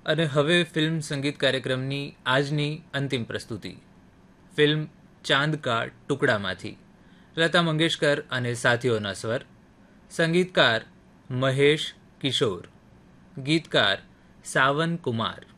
અને હવે ફિલ્મ સંગીત કાર્યક્રમની આજની અંતિમ પ્રસ્તુતિ, ફિલ્મ ચાંદ કા ટુકડામાંથી લતા મંગેશકર અને સાથીઓના સ્વર, સંગીતકાર મહેશ કિશોર, ગીતકાર સાવન કુમાર.